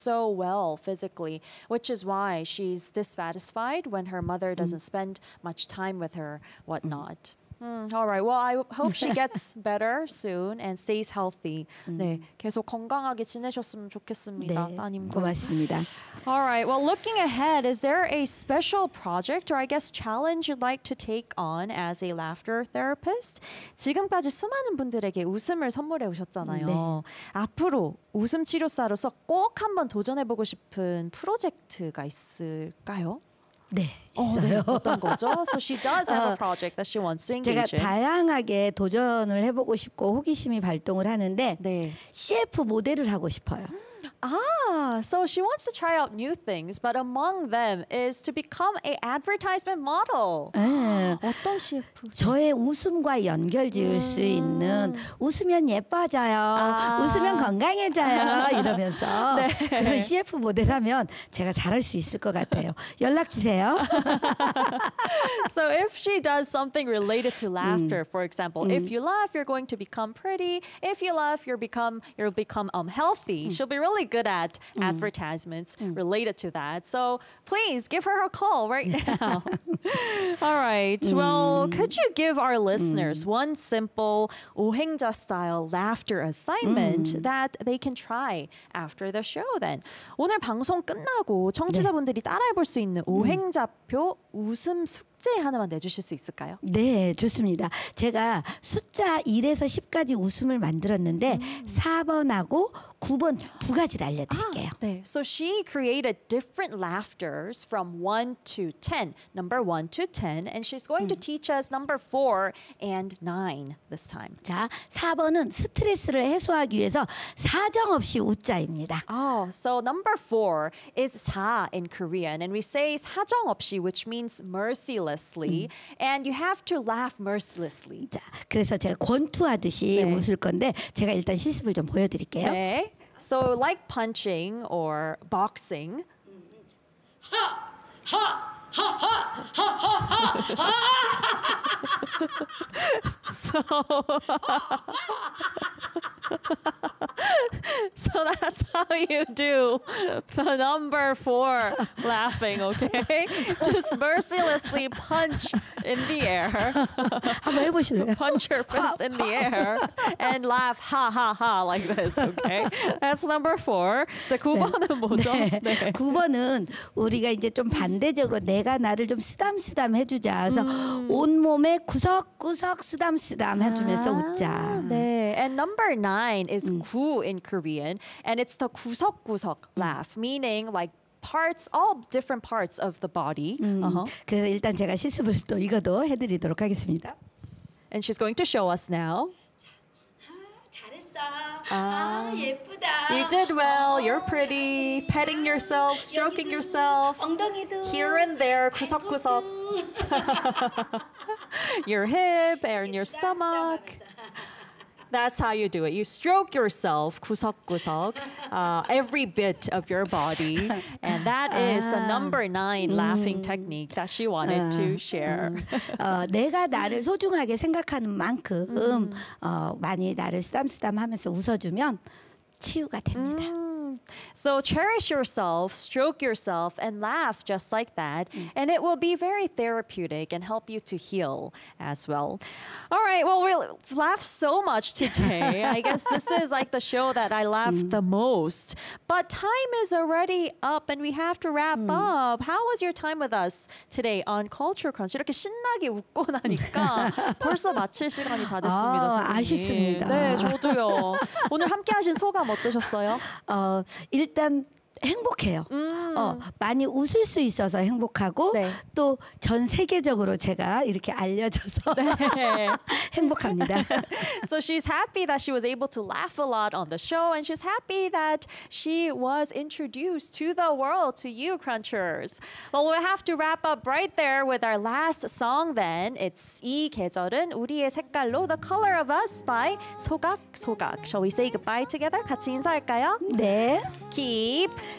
so well physically, which is why she's dissatisfied when her mother doesn't spend much time with her, whatnot. All right. Well, I hope she gets better soon and stays healthy. 네, 계속 건강하게 지내셨으면 좋겠습니다, 네, 따님도. 고맙습니다. All right. Well, looking ahead, is there a special project or I guess challenge you'd like to take on as a laughter therapist? 지금까지 수많은 분들에게 웃음을 선물해 오셨잖아요. 네. 앞으로 웃음 치료사로서 꼭 한번 도전해보고 싶은 프로젝트가 있을까요? 네, 있어요. 네. 어떤 거죠? So she does have a project that she wants to 제가 engage in. 다양하게 도전을 해보고 싶고 호기심이 발동을 하는데 네. CF 모델을 하고 싶어요. So she wants to try out new things, but among them is to become a advertisement model. 네. 어떤 CF? 저의 웃음과 연결 지을 수 있는 웃으면 예뻐져요. 웃으면 건강해져요. 이러면서 네. 그런 CF 모델하면 제가 잘할 수 있을 것 같아요. 연락 주세요. So if she does something related to laughter, for example, if you laugh, you're going to become pretty. If you laugh, you'll become healthy. She'll be really good at advertisements related to that. So please give her a call right now. All right. Well, could you give our listeners one simple 오행자 style laughter assignment that they can try after the show then? 오늘 방송 끝나고 청취자분들이 따라해 볼 수 있는 오행자표 웃음 숙제 하나만 내주실 수 있을까요? 네, 좋습니다. 제가 숫자 1에서 10까지 웃음을 만들었는데 4번하고 9번 두 가지를 알려드릴게요. 네. So she created different laughters from 1 to 10, number 1 to 10, and she's going to teach us number 4 and 9 this time. 자, 4번은 스트레스를 해소하기 위해서 사정없이 웃자입니다. So number 4 is 사 in Korean, and we say 사정없이, which means mercilessly, and you have to laugh mercilessly. 자, 그래서 제가 권투하듯이 네. 웃을 건데 제가 일단 실습을 좀 보여드릴게요. 네. So like punching or boxing. So that's how you do the number 4 laughing, okay? Just mercilessly punch in the air. 한번 해보실래요? Punch your fist in the air and laugh ha ha ha like this, okay? That's number 4. 자, 9번은 뭐죠? 네. 9번은 우리가 이제 좀 반대적으로 내가 나를 좀 쓰담쓰담 해주자. 그래서 온몸에 구석구석 쓰담쓰담 해주면서 웃자. 네. And number 9 is 구 in Korean, and it's the 구석구석 laugh, meaning like parts, all different parts of the body. 그래서 일단 제가 실습을 또 이것도 해드리도록 하겠습니다. And she's going to show us now. 잘했어. 예쁘다. You did well. You're pretty. Petting yourself, stroking yourself. 엉덩이도. Here and there, 구석구석. Your hip and your stomach. That's how you do it. You stroke yourself, 구석구석, every bit of your body. And that is the number 9 laughing technique that she wanted to share. 내가 나를 소중하게 생각하는 만큼 많이 나를 쓰담쓰담하면서 웃어주면 치유가 됩니다. So cherish yourself, stroke yourself, and laugh just like that. And it will be very therapeutic and help you to heal as well. All right, well, we'll laugh so much today. I guess this is like the show that I laughed the most. But time is already up and we have to wrap up. How was your time with us today on Culture Crunch? 이렇게 신나게 웃고 나니까 벌써 마칠 시간이 다 됐습니다, 선생님. 아쉽습니다. 네, 저도요. 오늘 함께 하신 소감 어떠셨어요? 일단 행복해요. 많이 웃을 수 있어서 행복하고 네. 또 전 세계적으로 제가 이렇게 알려져서 네. 행복합니다. So she's happy that she was able to laugh a lot on the show, and she's happy that she was introduced to the world, to you, Crunchers. Well, we'll have to wrap up right there with our last song then. It's 이 계절은 우리의 색깔로, The Color of Us by 소각소각. Shall we say goodbye together? 같이 인사할까요? 네. Keep